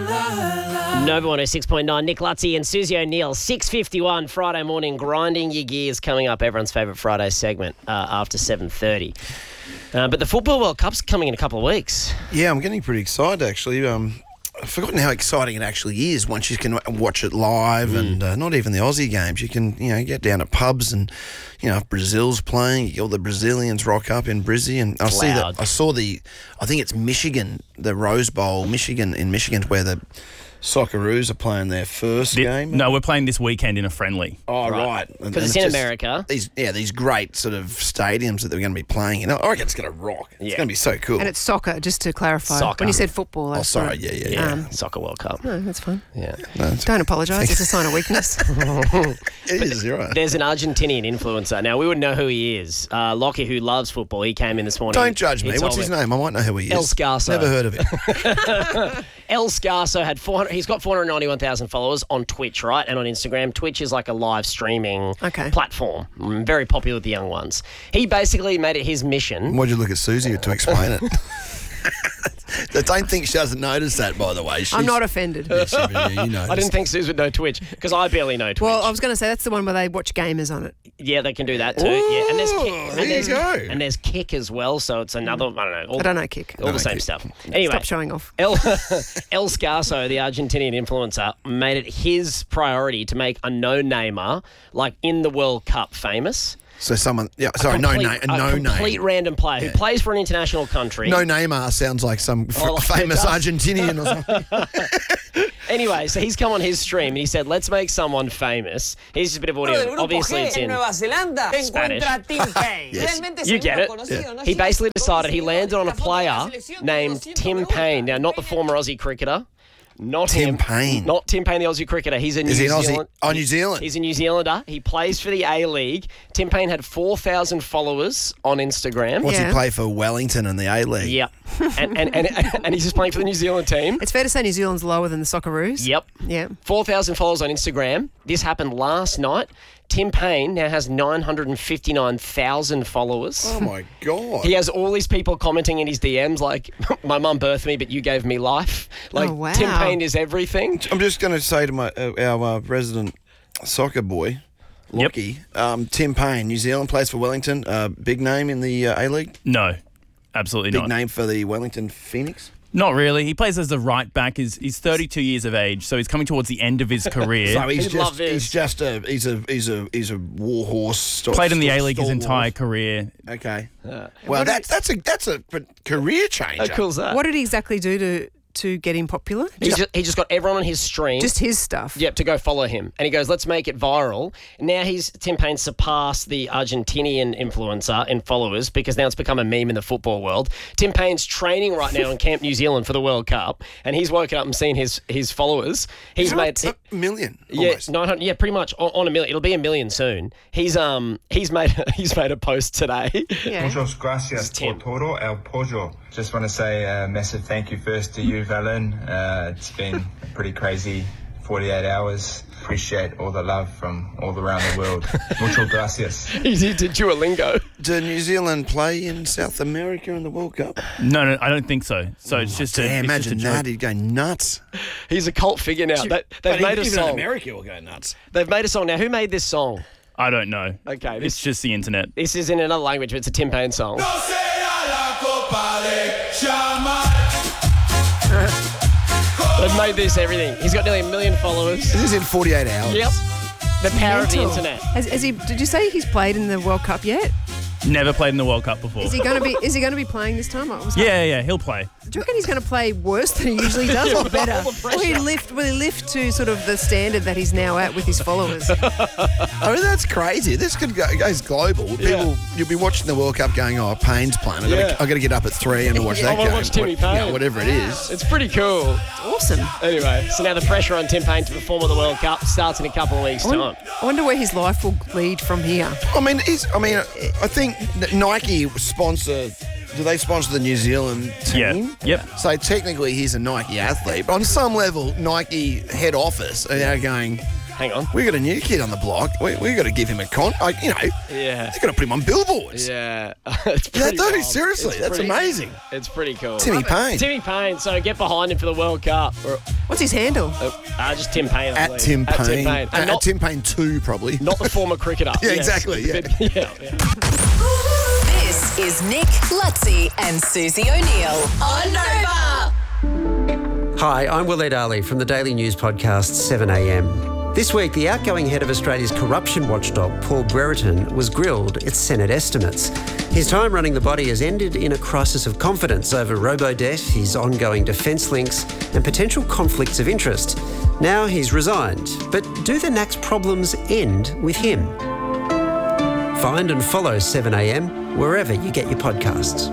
Nova 106.9, Nick Lutzy and Susie O'Neill, 6:51 Friday morning, grinding your gears, coming up, everyone's favourite Friday segment after 7:30. But the Football World Cup's coming in a couple of weeks. Yeah, I'm getting pretty excited, actually. I've forgotten how exciting it actually is once you can watch it live and not even the Aussie games. You can, get down at pubs and, if Brazil's playing, you get all the Brazilians rock up in Brizzy. And I think it's Michigan, the Rose Bowl, Michigan where the Socceroos are playing their first game. No, we're playing this weekend in a friendly. Oh, right. Because it's in America. These great sort of stadiums that they're going to be playing in. I reckon it's going to rock. It's going to be so cool. And it's soccer, just to clarify. Soccer. When you said football. Oh, sorry. Yeah. Soccer World Cup. No, that's fine. Yeah. No, Don't apologise. It's a sign of weakness. It is, you're right. There's an Argentinian influencer. Now, we wouldn't know who he is. Lockie, who loves football, he came in this morning. Don't judge me. What's his name? I might know who he is. El Scarso. Never heard of him. El Scarso had he's got 491,000 followers on Twitch, right? And on Instagram. Twitch is like a live streaming platform. Very popular with the young ones. He basically made it his mission. Why'd you look at Susie to explain it? I don't think she doesn't notice that, by the way. I'm not offended. Yes, you know. I didn't think Suze would know Twitch because I barely know Twitch. Well, I was going to say that's the one where they watch gamers on it. Yeah, they can do that too. Ooh, yeah, and there's Kick. And there's Kick as well. So it's another. I don't know. I don't know Kick. All the same Kick. stuff. Anyway, Stop showing off. El Scarso, the Argentinian influencer, made it his priority to make a no-namer like in the World Cup famous. So someone, A complete random player who plays for an international country. No Neymar sounds like some famous Argentinian or something. Anyway, so he's come on his stream and he said, let's make someone famous. Here's just a bit of audio. Obviously, it's in Spanish. Yes. You get it. Yeah. He basically decided he landed on a player named Tim Payne. Now, not the former Aussie cricketer. Not Tim Payne. Not Tim Payne, the Aussie cricketer. He's a New Zealand. Oh, New Zealand. He's a New Zealander. He plays for the A-League. Tim Payne had 4,000 followers on Instagram. What's he play for Wellington in the A-League? Yep. and he's just playing for the New Zealand team. It's fair to say New Zealand's lower than the Socceroos. Yep. Yeah. 4,000 followers on Instagram. This happened last night. Tim Payne now has 959,000 followers. Oh, my God. He has all these people commenting in his DMs like, my mum birthed me, but you gave me life. Like, oh, wow. Tim Payne is everything. I'm just going to say to our resident soccer boy, Lockie, Tim Payne, New Zealand, plays for Wellington. Big name in the A-League? No, absolutely Big not. name for the Wellington Phoenix? Not really. He plays as a right back. He's 32 years of age, so he's coming towards the end of his career. So he's a war horse. Played in the A-League his entire career. Okay. Well, that's a career changer. How cool is that? What did he exactly do to get him popular? He just got everyone on his stream. Just his stuff. Yep, to go follow him. And he goes, let's make it viral. Now Tim Payne surpassed the Argentinian influencer in followers because now it's become a meme in the football world. Tim Payne's training right now in Camp New Zealand for the World Cup, and he's woken up and seen his followers. He's made a million. Yeah, Almost. 900. Yeah, pretty much on a million. It'll be a million soon. He's made a post today. Yeah. Muchas gracias por todo el pollo. Just want to say a massive thank you first to you, Valen. It's been a pretty crazy 48 hours. Appreciate all the love from all around the world. Muchas gracias. He did Duolingo. Did New Zealand play in South America in the World Cup? No, I don't think so. So it's just imagine that. He'd go nuts. He's a cult figure now. They've made a song. Even in America will go nuts. They've made a song. Now, who made this song? I don't know. Okay. It's just the internet. This is in another language, but it's a Tim Payne song. They've made this everything. He's got nearly 1 million followers. This is in 48 hours. Yep. The power of the Mental. internet. Has he? Did you say he's played in the World Cup yet? Never played in the World Cup before. Is he going to be playing this time? Yeah, he'll play. Do you reckon he's going to play worse than he usually does, or better? Will he lift to sort of the standard that he's now at with his followers? I mean, that's crazy. This goes global. People, you'll be watching the World Cup going, oh, Payne's playing. I've got to get up at 3 and watch that game. I want to watch Timmy Payne. Whatever it is. It's pretty cool. Awesome. Anyway, so now the pressure on Tim Payne to perform at the World Cup starts in a couple of weeks' time. I wonder where his life will lead from here. I think Nike sponsor. Do they sponsor the New Zealand team? Yeah. Yep. So technically he's a Nike athlete. But on some level, Nike head office are now going, Hang on. We got a new kid on the block. We got to give him a Yeah. They got to put him on billboards. Yeah. It's pretty wild. Seriously, that's amazing. It's pretty cool. Timmy Payne. Timmy Payne. So get behind him for the World Cup. What's his handle? Just Tim Payne. I At believe. Tim Payne. And Tim Payne 2, probably. Not the former cricketer. Yeah, exactly. Yeah. This is Nick, Lutzi and Susie O'Neill on Nova. Hi, I'm Willette Ali from the daily news podcast 7am. This week, the outgoing head of Australia's corruption watchdog, Paul Brereton, was grilled at Senate estimates. His time running the body has ended in a crisis of confidence over robo-debt, his ongoing defence links and potential conflicts of interest. Now he's resigned. But do the NAC's problems end with him? Find and follow 7am wherever you get your podcasts.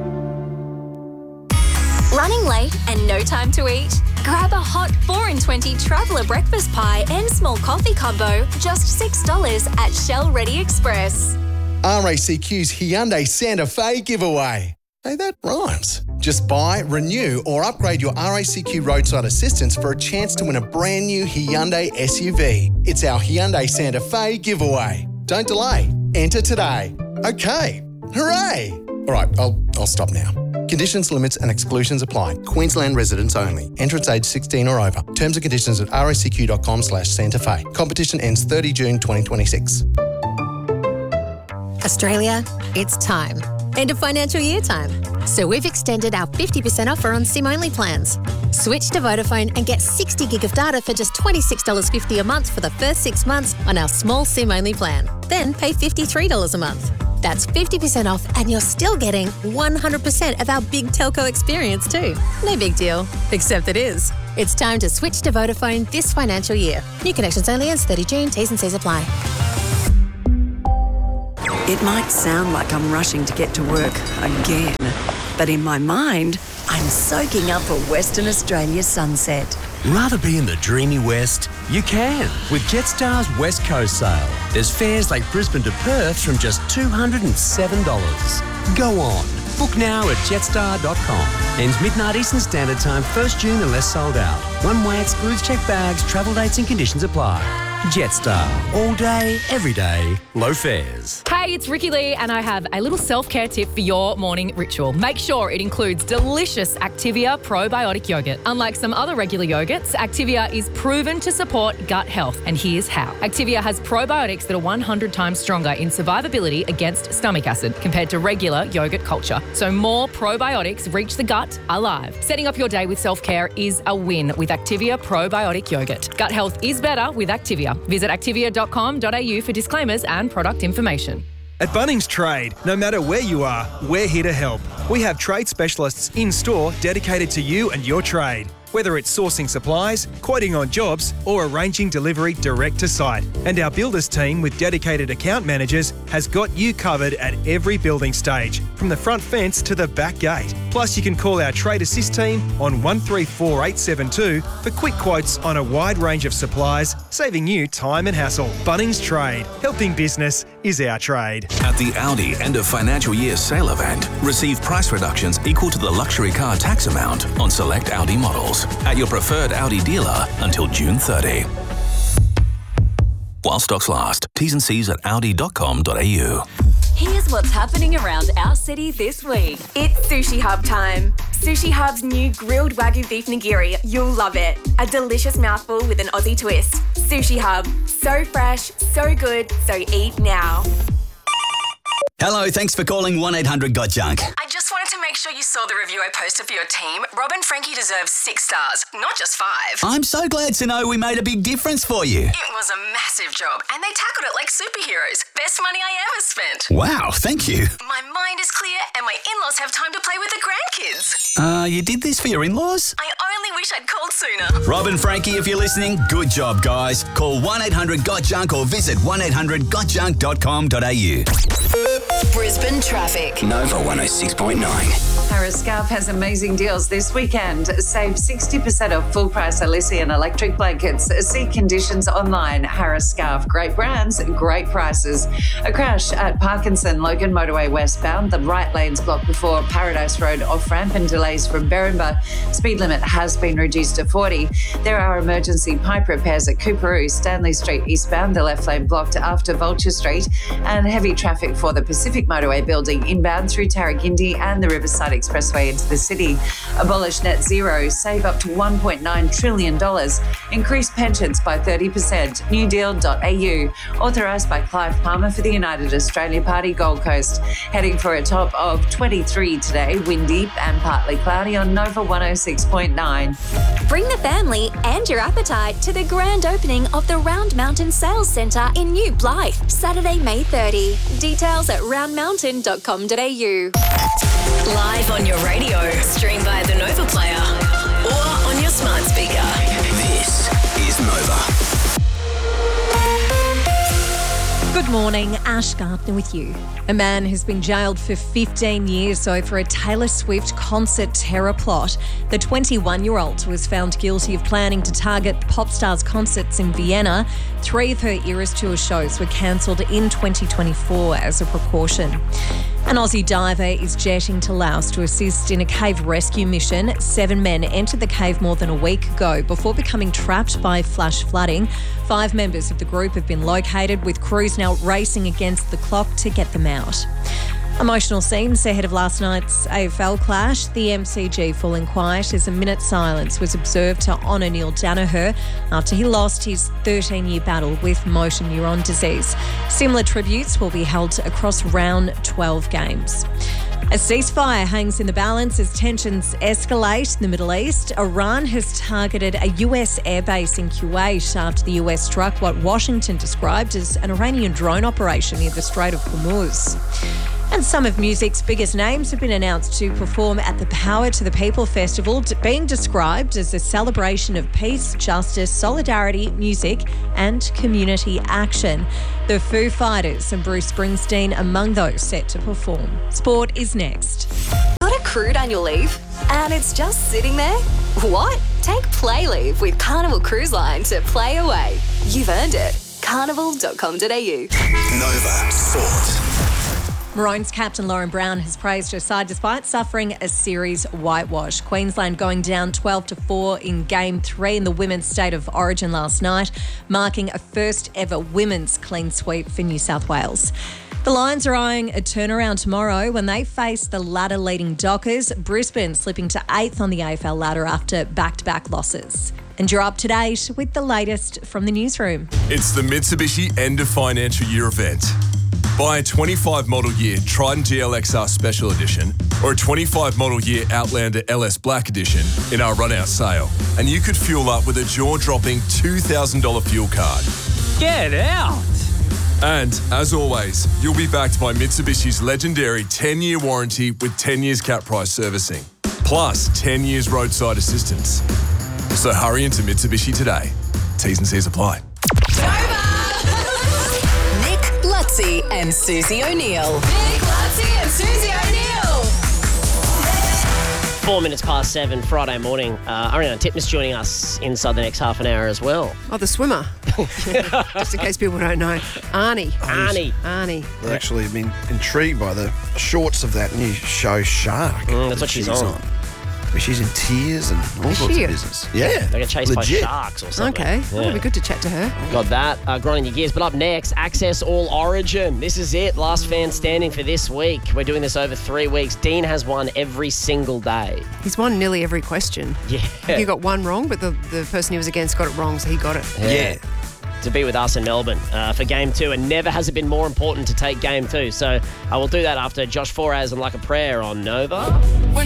Running late and no time to eat? Grab a hot 4 in 20 traveller breakfast pie and small coffee combo, just $6 at Shell Ready Express. RACQ's Hyundai Santa Fe giveaway. Hey, that rhymes. Just buy, renew or upgrade your RACQ roadside assistance for a chance to win a brand new Hyundai SUV. It's our Hyundai Santa Fe giveaway. Don't delay. Enter today. Okay. Hooray! All right, I'll stop now. Conditions, limits and exclusions apply. Queensland residents only. Entrance age 16 or over. Terms and conditions at racq.com/Santa Fe. Competition ends 30 June 2026. Australia, it's time. End of financial year time. So we've extended our 50% offer on SIM-only plans. Switch to Vodafone and get 60 gig of data for just $26.50 a month for the first 6 months on our small SIM-only plan. Then pay $53 a month. That's 50% off and you're still getting 100% of our big telco experience too. No big deal, except it is. It's time to switch to Vodafone this financial year. New connections only ends 30 June. T's and C's apply. It might sound like I'm rushing to get to work again, but in my mind, I'm soaking up a Western Australia sunset. Rather be in the dreamy West? You can with Jetstar's West Coast sale. There's fares like Brisbane to Perth from just $207. Go on. Book now at jetstar.com. Ends midnight Eastern Standard Time, 1st June unless sold out. One way excludes checked bags, travel dates and conditions apply. Jetstar. All day, every day, low fares. Hey, it's Ricky Lee and I have a little self-care tip for your morning ritual. Make sure it includes delicious Activia probiotic yogurt. Unlike some other regular yogurts, Activia is proven to support gut health. And here's how. Activia has probiotics that are 100 times stronger in survivability against stomach acid compared to regular yogurt culture. So more probiotics reach the gut alive. Setting up your day with self-care is a win with Activia probiotic yogurt. Gut health is better with Activia. Visit activia.com.au for disclaimers and product information. At Bunnings Trade, no matter where you are, we're here to help. We have trade specialists in-store dedicated to you and your trade. Whether it's sourcing supplies, quoting on jobs, or arranging delivery direct to site. And our builders team with dedicated account managers has got you covered at every building stage, from the front fence to the back gate. Plus, you can call our Trade Assist team on 134872 for quick quotes on a wide range of supplies, saving you time and hassle. Bunnings Trade. Helping business is our trade. At the Audi end of financial year sale event, receive price reductions equal to the luxury car tax amount on select Audi models at your preferred Audi dealer until June 30. While stocks last. T's and C's at audi.com.au. Here's what's happening around our city this week. It's Sushi Hub time. Sushi Hub's new grilled Wagyu beef nigiri. You'll love it. A delicious mouthful with an Aussie twist. Sushi Hub. So fresh, so good, so eat now. Hello, thanks for calling 1-800-GOT-JUNK. I just wanted to make sure you saw the review I posted for your team. Rob and Frankie deserve 6 stars, not just 5. I'm so glad to know we made a big difference for you. It was a massive job, and they tackled it like superheroes. Best money I ever spent. Wow, thank you. My mind is clear, and my in-laws have time to play with the grandkids. You did this for your in-laws? I only wish I'd called sooner. Rob and Frankie, if you're listening, good job, guys. Call 1-800-GOT-JUNK or visit 1-800-GOTJUNK.com.au. Brisbane traffic. Nova 106.9. Harris Scarf has amazing deals this weekend. Save 60% off full price Elysian electric blankets. See conditions online. Harris Scarf. Great brands, great prices. A crash at Parkinson, Logan Motorway westbound. The right lane's blocked before Paradise Road off-ramp and delays from Berrinba. Speed limit has been reduced to 40. There are emergency pipe repairs at Cooperoo, Stanley Street eastbound. The left lane blocked after Vulture Street. And heavy traffic for the Pacific Motorway building inbound through Tarragindi and the Riverside Expressway into the city. Abolish net zero, save up to $1.9 trillion, increase pensions by 30%. newdeal.au, authorised by Clive Palmer for the United Australia Party Gold Coast. Heading for a top of 23 today, windy and partly cloudy on Nova 106.9. Bring the family and your appetite to the grand opening of the Round Mountain Sales Centre in New Blythe, Saturday, May 30. Details at roundmountain.com.au. Live on your radio, stream via the Nova Player or on your smart speaker. This is Nova. Good morning, Ash Gardner with you. A man has been jailed for 15 years over a Taylor Swift concert terror plot. The 21-year-old was found guilty of planning to target pop star's concerts in Vienna. 3 of her Eras Tour shows were cancelled in 2024 as a precaution. An Aussie diver is jetting to Laos to assist in a cave rescue mission. 7 men entered the cave more than a week ago before becoming trapped by flash flooding. 5 members of the group have been located, with crews now racing against the clock to get them out. Emotional scenes ahead of last night's AFL clash. The MCG falling quiet as a minute's silence was observed to honour Neil Danaher after he lost his 13-year battle with motor neuron disease. Similar tributes will be held across round 12 games. A ceasefire hangs in the balance as tensions escalate in the Middle East. Iran has targeted a US airbase in Kuwait after the US struck what Washington described as an Iranian drone operation near the Strait of Hormuz. And some of music's biggest names have been announced to perform at the Power to the People Festival, being described as a celebration of peace, justice, solidarity, music and community action. The Foo Fighters and Bruce Springsteen among those set to perform. Sport is next. Got accrued annual leave and it's just sitting there? What? Take Play Leave with Carnival Cruise Line to play away. You've earned it. Carnival.com.au. Nova Sport. Maroons captain Lauren Brown has praised her side despite suffering a series whitewash. Queensland going down 12-4 in Game 3 in the Women's State of Origin last night, marking a first ever women's clean sweep for New South Wales. The Lions are eyeing a turnaround tomorrow when they face the ladder-leading Dockers. Brisbane slipping to 8th on the AFL ladder after back-to-back losses. And you're up to date with the latest from the newsroom. It's the Mitsubishi end of financial year event. Buy a 25 model year Triton GLXR Special Edition or a 25 model year Outlander LS Black Edition in our run-out sale, and you could fuel up with a jaw-dropping $2,000 fuel card. Get out! And, as always, you'll be backed by Mitsubishi's legendary 10-year warranty with 10 years cap price servicing, plus 10 years roadside assistance. So hurry into Mitsubishi today. T's and C's apply. Lutzi and Susie O'Neill. Nick Lutzi and Susie O'Neill. 4 minutes past 7, Friday morning. Ariana Titmus joining us inside the next half an hour as well. Oh, the swimmer. Just in case people don't know. Arnie. I've actually been intrigued by the shorts of that new show, Shark. That's what she's on. I mean, she's in tears and all sorts of business. Yeah. They get chased legit. by sharks or something. Okay. Well, it'll be good to chat to her. Got that. Grinding your gears. But up next, Access All Origin. This is it. Last fan standing for this week. We're doing this over 3 weeks. Dean has won every single day. He's won nearly every question. Yeah. You got one wrong, but the person he was against got it wrong, so he got it. Yeah. To be with us in Melbourne for Game 2, and never has it been more important to take Game 2. So I will do that after Josh Foraz and Like a Prayer on Nova.